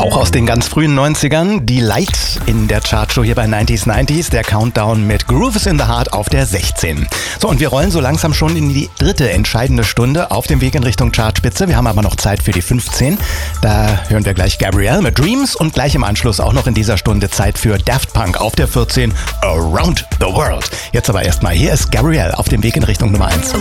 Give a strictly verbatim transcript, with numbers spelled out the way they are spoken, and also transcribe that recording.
Auch aus den ganz frühen neunzigern, die Lights in der Chartshow hier bei neunziger neunzig, der Countdown mit Grooves in the Heart auf der sechzehn. So, und wir rollen so langsam schon in die dritte entscheidende Stunde auf dem Weg in Richtung Chartspitze. Wir haben aber noch Zeit für die fünfzehn. Da hören wir gleich Gabrielle mit Dreams und gleich im Anschluss auch noch in dieser Stunde Zeit für Daft Punk auf der vierzehn, Around the World. Jetzt aber erstmal, hier ist Gabrielle auf dem Weg in Richtung Nummer eins.